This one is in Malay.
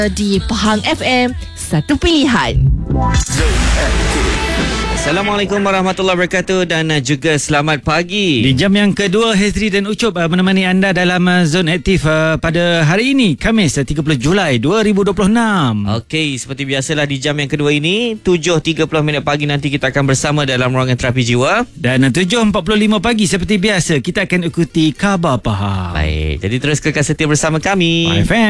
di Pahang FM, satu pilihan. Assalamualaikum warahmatullahi wabarakatuh dan juga selamat pagi. Di jam yang kedua, Hezri dan Ucup menemani anda dalam Zone Aktif pada hari ini, Khamis 30 Julai 2026. Okey, seperti biasalah di jam yang kedua ini 7.30 pagi nanti kita akan bersama dalam ruangan terapi jiwa. Dan 7.45 pagi seperti biasa kita akan ikuti Khabar Pahang. Baik, jadi terus kekal setia bersama kami. FM.